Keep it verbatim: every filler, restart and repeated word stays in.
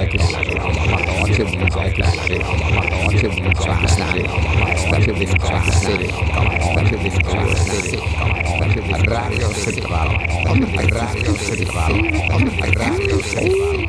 lekker matje doen, lekker matje doen, zwaar staan, stempel dit zwaar zitten, stempel dit zwaar zitten, stempel dit radio centraal, radio centraal, radio centraal.